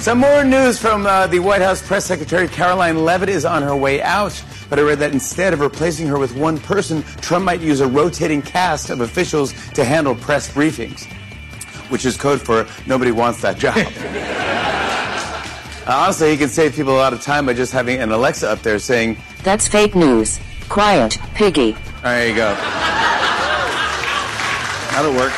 Some more news from the White House press secretary. Caroline Leavitt is on her way out, but I read that instead of replacing her with one person, Trump might use a rotating cast of officials to handle press briefings, which is code for nobody wants that job. Honestly, he can save people a lot of time by just having an Alexa up there saying, "That's fake news. Quiet, piggy." There you go. That'll work.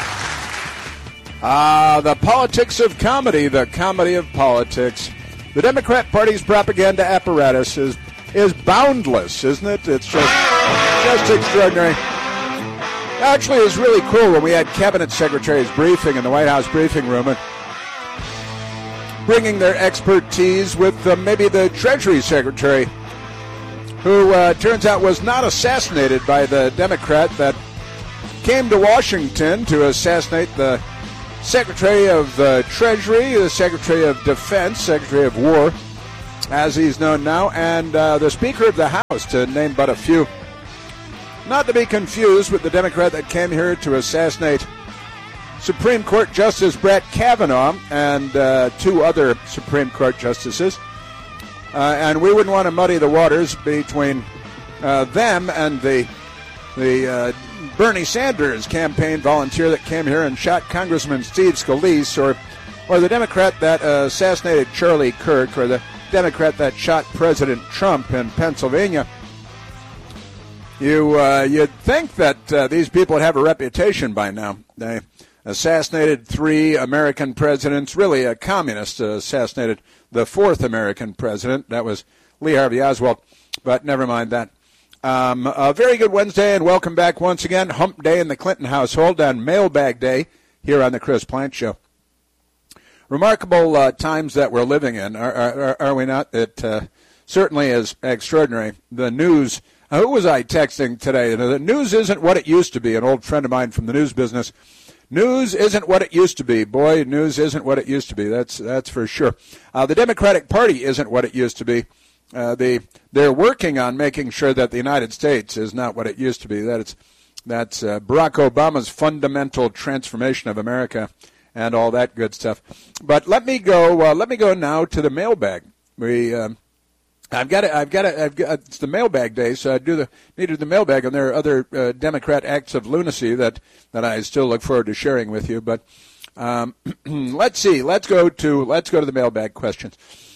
The politics of comedy, the comedy of politics. The Democrat Party's propaganda apparatus is boundless, isn't it? It's just extraordinary. Actually, it was really cool when we had cabinet secretaries briefing in the White House briefing room and bringing their expertise with maybe the Treasury Secretary, who turns out was not assassinated by the Democrat that came to Washington to assassinate the Secretary of Treasury, the Secretary of Defense, Secretary of War, as he's known now, and the Speaker of the House, to name but a few. Not to be confused with the Democrat that came here to assassinate Supreme Court Justice Brett Kavanaugh and two other Supreme Court justices. And we wouldn't want to muddy the waters between them and the Bernie Sanders campaign volunteer that came here and shot Congressman Steve Scalise, or the Democrat that assassinated Charlie Kirk, or the Democrat that shot President Trump in Pennsylvania. You'd think that these people would have a reputation by now. They assassinated 3 American presidents. Really, a communist assassinated the 4th American president. That was Lee Harvey Oswald, but never mind that. A very good Wednesday, and welcome back once again. Hump Day in the Clinton household and Mailbag Day here on the Chris Plante Show. Remarkable times that we're living in, are we not? It certainly is extraordinary. The news, who was I texting today? The news isn't what it used to be. An old friend of mine from the news business. News isn't what it used to be. Boy, news isn't what it used to be. That's for sure. The Democratic Party isn't what it used to be. They're working on making sure that the United States is not what it used to be. That's Barack Obama's fundamental transformation of America and all that good stuff. But let me go now to the mailbag. It's the mailbag day, so I needed the mailbag, and there are other Democrat acts of lunacy that I still look forward to sharing with you. But let's see. Let's go to the mailbag questions.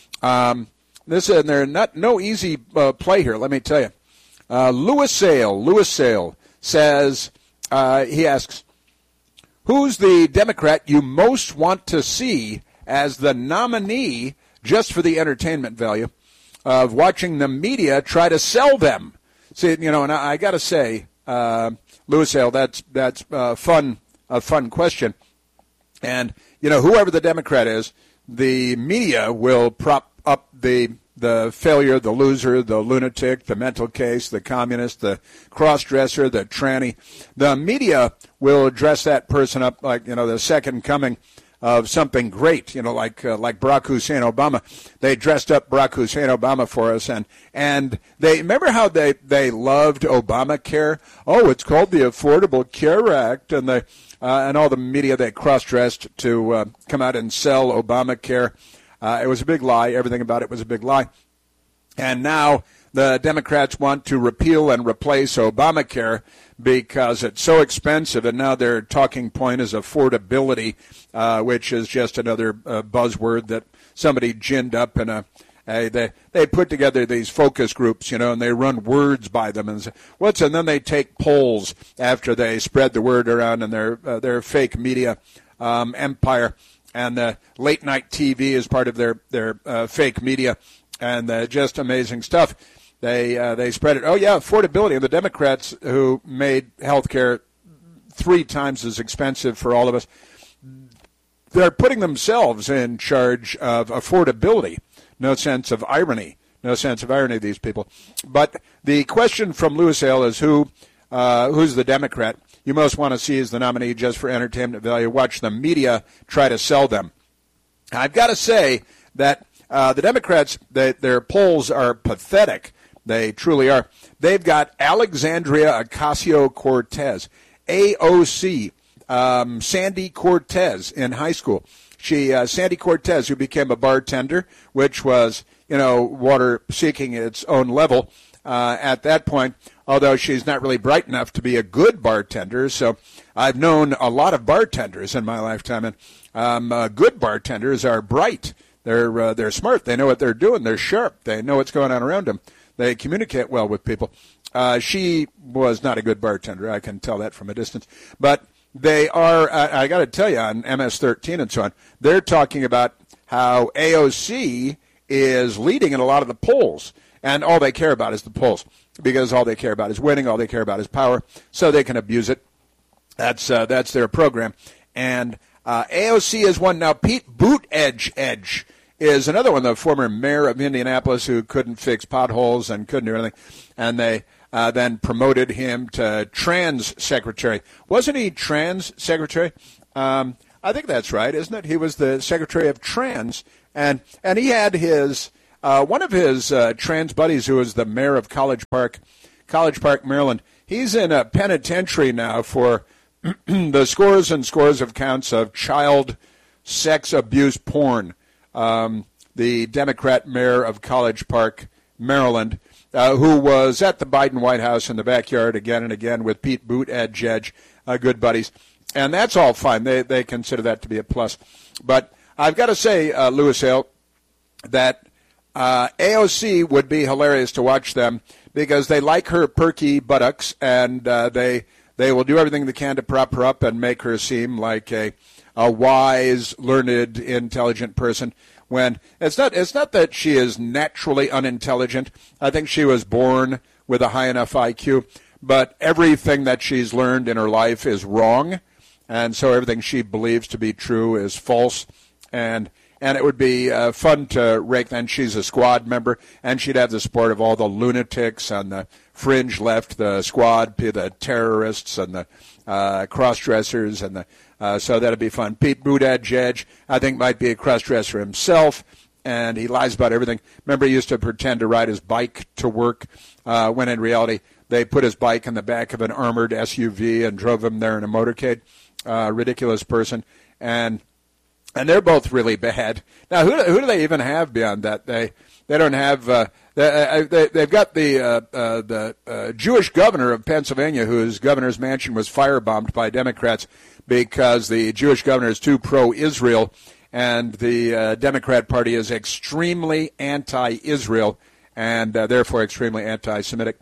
They're no easy play here, let me tell you. Louis Sale says, he asks, who's the Democrat you most want to see as the nominee just for the entertainment value of watching the media try to sell them? See, and I got to say, Louis Sale, that's a fun question. And, whoever the Democrat is, the media will prop up the failure, the loser, the lunatic, the mental case, the communist, the cross-dresser, the tranny. The media will dress that person up like, the second coming of something great, like Barack Hussein Obama. They dressed up Barack Hussein Obama for us, and they remember how they loved Obamacare. Oh, it's called the Affordable Care Act, and all the media, they cross-dressed to come out and sell Obamacare. It was a big lie. Everything about it was a big lie. And now the Democrats want to repeal and replace Obamacare because it's so expensive, and now their talking point is affordability, which is just another buzzword that somebody ginned up in they put together these focus groups, and they run words by them, and then they take polls after they spread the word around in their fake media empire. And late night TV is part of their fake media, and just amazing stuff. They spread it. Oh yeah, affordability. And the Democrats, who made health care 3 times as expensive for all of us, they're putting themselves in charge of affordability. No sense of irony. These people. But the question from Louis Sale is who's the Democrat you most want to see as the nominee just for entertainment value? Watch the media try to sell them. I've got to say that the Democrats, their polls are pathetic. They truly are. They've got Alexandria Ocasio-Cortez, AOC, Sandy Cortez in high school. Sandy Cortez, who became a bartender, which was, water seeking its own level at that point, although she's not really bright enough to be a good bartender. So I've known a lot of bartenders in my lifetime, and good bartenders are bright. They're smart. They know what they're doing. They're sharp. They know what's going on around them. They communicate well with people. She was not a good bartender. I can tell that from a distance. But they are, I got to tell you, on MS-13 and so on, they're talking about how AOC is leading in a lot of the polls. And all they care about is the polls, because all they care about is winning. All they care about is power, so they can abuse it. That's their program. And AOC is one. Now, Pete Buttigieg is another one, the former mayor of Indianapolis who couldn't fix potholes and couldn't do anything. And they then promoted him to trans secretary. Wasn't he trans secretary? I think that's right, isn't it? He was the secretary of trans. And he had his one of his trans buddies, who was the mayor of College Park, Maryland. He's in a penitentiary now for the scores and scores of counts of child sex abuse porn. The Democrat mayor of College Park, Maryland, who was at the Biden White House in the backyard again and again with Pete Buttigieg, good buddies. And that's all fine. They consider that to be a plus. But I've got to say, Louis Hale, that AOC would be hilarious to watch them, because they like her perky buttocks, and they will do everything they can to prop her up and make her seem like a wise, learned, intelligent person, when it's not that she is naturally unintelligent. I think she was born with a high enough IQ, but everything that she's learned in her life is wrong, and so everything she believes to be true is false. And it would be fun to rake. And she's a squad member, and she'd have the support of all the lunatics on the fringe left, the squad, the terrorists, and the cross-dressers, and so that'd be fun. Pete Buttigieg, I think, might be a cross-dresser himself, and he lies about everything. Remember, he used to pretend to ride his bike to work, when in reality they put his bike in the back of an armored SUV and drove him there in a motorcade. Ridiculous person. And they're both really bad. Now, who do they even have beyond that? They don't have. They've got the Jewish governor of Pennsylvania, whose governor's mansion was firebombed by Democrats because the Jewish governor is too pro-Israel, and the Democrat Party is extremely anti-Israel and therefore extremely anti-Semitic.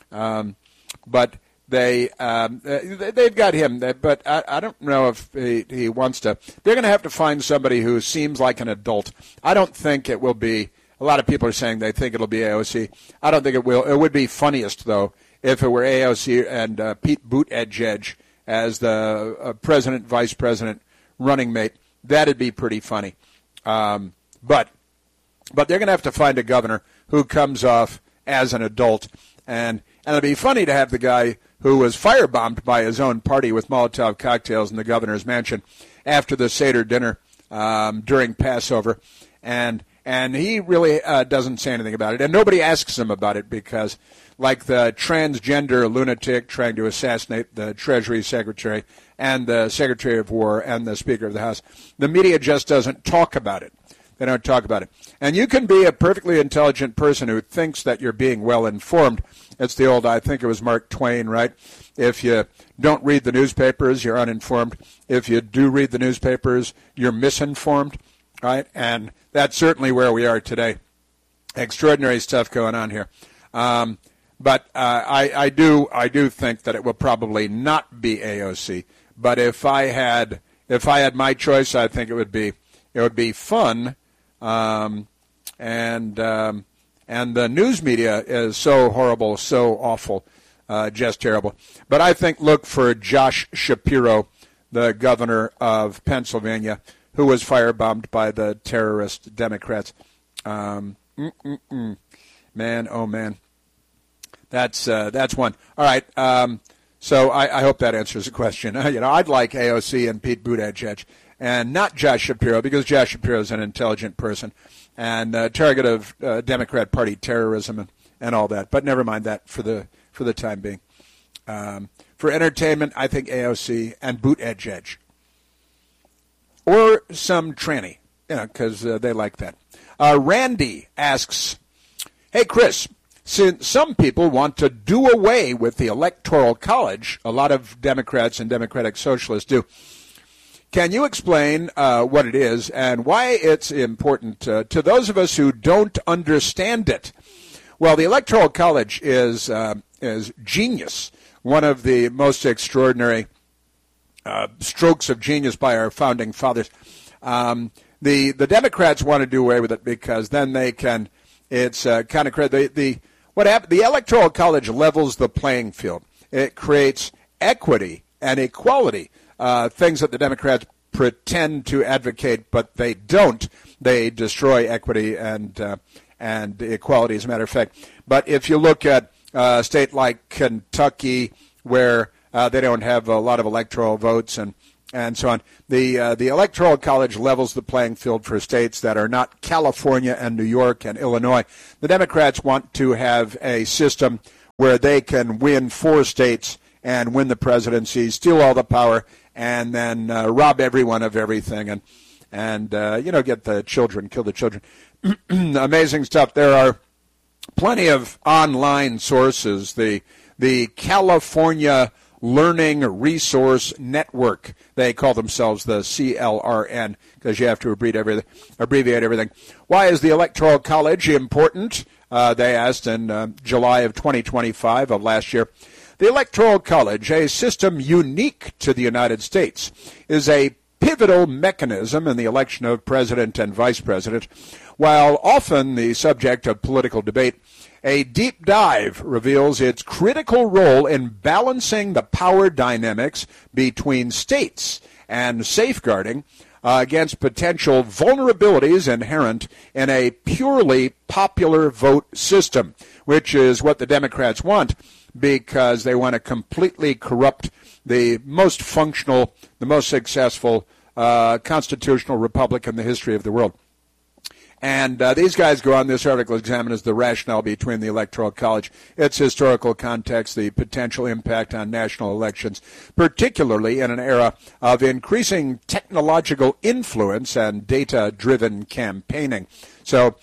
But they've got him, but I don't know if he wants to. They're going to have to find somebody who seems like an adult. I don't think it will be. A lot of people are saying they think it'll be AOC. I don't think it will. It would be funniest, though, if it were AOC and Pete Buttigieg as the president, vice president, running mate. That'd be pretty funny. But they're going to have to find a governor who comes off as an adult. And it'd be funny to have the guy who was firebombed by his own party with Molotov cocktails in the governor's mansion after the Seder dinner during Passover. And he really doesn't say anything about it. And nobody asks him about it because, like the transgender lunatic trying to assassinate the Treasury Secretary and the Secretary of War and the Speaker of the House, the media just doesn't talk about it. They don't talk about it. And you can be a perfectly intelligent person who thinks that you're being well informed. It's the old, I think it was Mark Twain, right? If you don't read the newspapers, you're uninformed. If you do read the newspapers, you're misinformed, right? And that's certainly where we are today. Extraordinary stuff going on here. But I do think that it will probably not be AOC. But if I had my choice, I think it would be fun. And the news media is so horrible, so awful, just terrible. But I think look for Josh Shapiro, the governor of Pennsylvania, who was firebombed by the terrorist Democrats. Man, oh man, that's one. All right. So I hope that answers the question. I'd like AOC and Pete Buttigieg, and not Josh Shapiro, because Josh Shapiro is an intelligent person and target of Democrat Party terrorism and all that. But never mind that for the time being. For entertainment, I think AOC and Buttigieg. or some tranny, because they like that. Randy asks, hey, Chris, since some people want to do away with the Electoral College, a lot of Democrats and Democratic Socialists do, can you explain what it is and why it's important to those of us who don't understand it? Well, the Electoral College is genius, one of the most extraordinary strokes of genius by our founding fathers. The Democrats want to do away with it because then they can. It's kind of crazy. What happened? The Electoral College levels the playing field. It creates equity and equality, things that the Democrats pretend to advocate, but they don't. They destroy equity and equality, as a matter of fact. But if you look at a state like Kentucky, where they don't have a lot of electoral votes and so on, the Electoral College levels the playing field for states that are not California and New York and Illinois. The Democrats want to have a system where they can win 4 states and win the presidency, steal all the power, and then rob everyone of everything and get the children, kill the children. Amazing stuff. There are plenty of online sources. The California Learning Resource Network, they call themselves the CLRN, because you have to abbreviate everything. Why is the Electoral College important? They asked in July of 2025 of last year. The Electoral College, a system unique to the United States, is a pivotal mechanism in the election of president and vice president. While often the subject of political debate, a deep dive reveals its critical role in balancing the power dynamics between states and safeguarding against potential vulnerabilities inherent in a purely popular vote system, which is what the Democrats want, because they want to completely corrupt the most functional, the most successful constitutional republic in the history of the world. And these guys go on, this article examines the rationale between the Electoral College, its historical context, the potential impact on national elections, particularly in an era of increasing technological influence and data-driven campaigning. So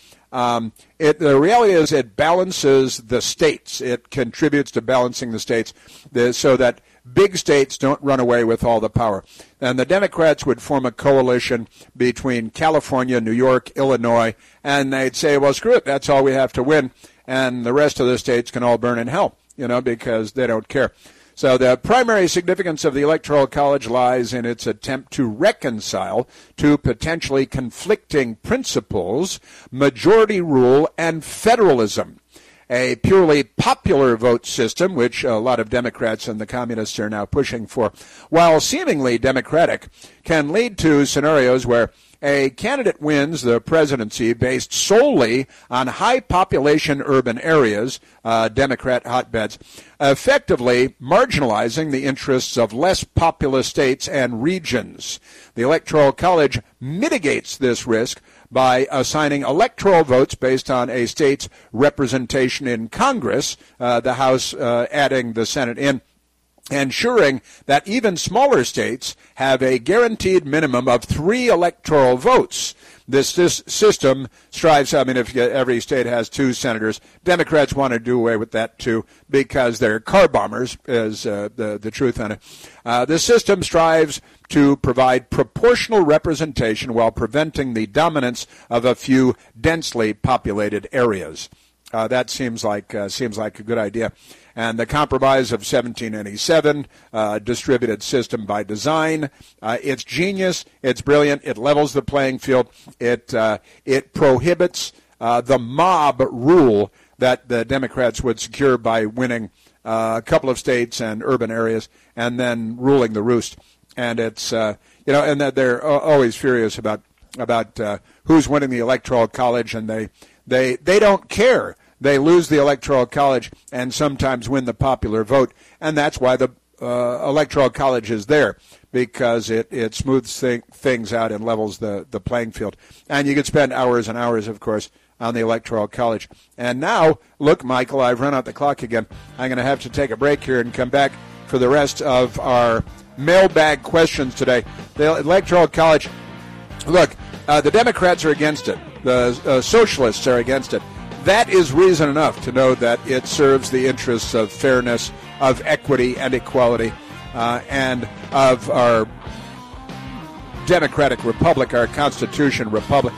the reality is it balances the states. It contributes to balancing the states so that big states don't run away with all the power. And the Democrats would form a coalition between California, New York, Illinois, and they'd say, well, screw it, that's all we have to win, and the rest of the states can all burn in hell, because they don't care. So the primary significance of the Electoral College lies in its attempt to reconcile two potentially conflicting principles, majority rule and federalism. A purely popular vote system, which a lot of Democrats and the communists are now pushing for, while seemingly democratic, can lead to scenarios where a candidate wins the presidency based solely on high-population urban areas, Democrat hotbeds, effectively marginalizing the interests of less populous states and regions. The Electoral College mitigates this risk by assigning electoral votes based on a state's representation in Congress, the House adding the Senate in, ensuring that even smaller states have a guaranteed minimum of 3 electoral votes. This system strives, if every state has 2 senators, Democrats want to do away with that too, because they're car bombers, is the truth on it. The system strives to provide proportional representation while preventing the dominance of a few densely populated areas. That seems like a good idea. And the compromise of 1787, distributed system by design, it's genius, it's brilliant, it levels the playing field, it prohibits the mob rule that the Democrats would secure by winning a couple of states and urban areas and then ruling the roost. And it's and that they're always furious about who's winning the Electoral College, and they don't care. They lose the Electoral College and sometimes win the popular vote, and that's why the Electoral College is there, because it smooths things out and levels the playing field. And you could spend hours and hours, of course, on the Electoral College. And now, look, Michael, I've run out the clock again. I'm going to have to take a break here and come back for the rest of our mailbag questions today. The Electoral College, Look, the Democrats are against it. The socialists are against it. That is reason enough to know that it serves the interests of fairness, of equity and equality, and of our democratic republic, our constitutional republic,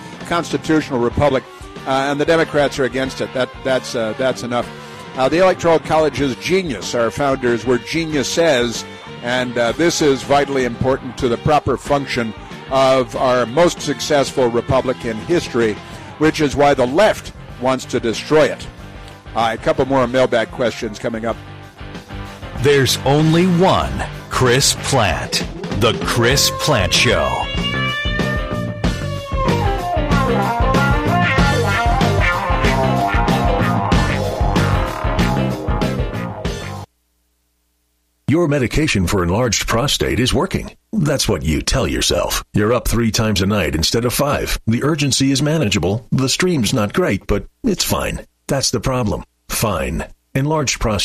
and the Democrats are against it. That's enough. The Electoral College's genius. Our founders were geniuses, and this is vitally important to the proper function of our most successful republic in history, which is why the left wants to destroy it. A couple more mailbag questions coming up. There's only one Chris Plante. The Chris Plante Show. Your medication for enlarged prostate is working. That's what you tell yourself. You're up 3 times a night instead of 5. The urgency is manageable. The stream's not great, but it's fine. That's the problem. Fine. Enlarged prostate